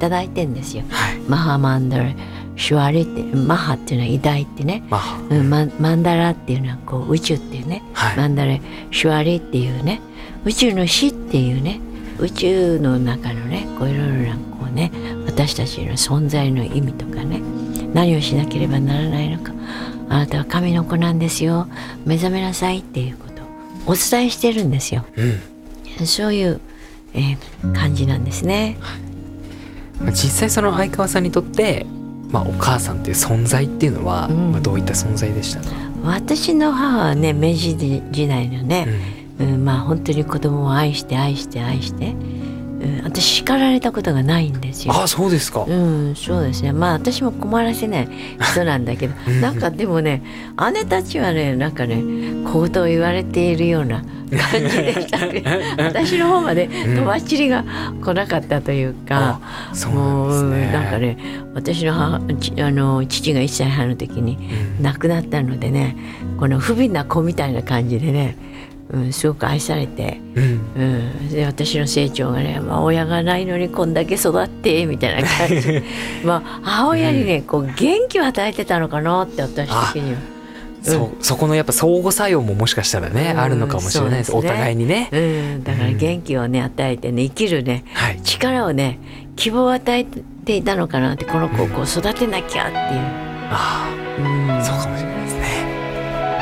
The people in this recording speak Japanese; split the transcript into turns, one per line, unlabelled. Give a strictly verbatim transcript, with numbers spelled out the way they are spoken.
ただいてんですよ、
はい、
マハマンダラシュワリって、マハっていうのは偉大ってね、
マハ、
うん、マ, マンダラっていうのはこう宇宙っていうね、
はい、
マンダラシュワリっていうね、宇宙の死っていうね、宇宙の中のねこういろいろなこうね私たちの存在の意味とかね、何をしなければならないのか、あなたは神の子なんですよ、目覚めなさいっていうことをお伝えしてるんですよ、
うん、
そういう、えー、感じなんですね。
実際その相川さんにとって、まあ、お母さんっていう存在っていうのは、うんまあ、どういった存在でしたか？
私の母はね、明治時代のね、うんうん、まあ本当に子供を愛して愛して愛して、うん、私叱られたことがないんですよ。
ああ、そうですか。
うん、そうですね。まあ私も困らせない人なんだけど、うん、なんかでもね、姉たちはね、なんかね、小言を言われているような感じでしたね。私の方までとばっちりが来なかったというか、
うん、そうなんですね。
もうなんかね、私の母、あの父がいっさいはんの時に亡くなったのでね、うん、この不憫な子みたいな感じでね、うん、すごく愛されて、うんうん、で私の成長がね、まあ、親がないのにこんだけ育ってみたいな感じまあ母親にね、こう元気を与えてたのかなって私的には。
そ, そこのやっぱ相互作用ももしかしたらね、うん、あるのかもしれないです、ね、お互いにね、
うん、だから元気をね与えてね、生きるね、はい、力をね、希望を与えていたのかなって、この子をこう育てなきゃっていう、
ああ、うん、そうかもしれない。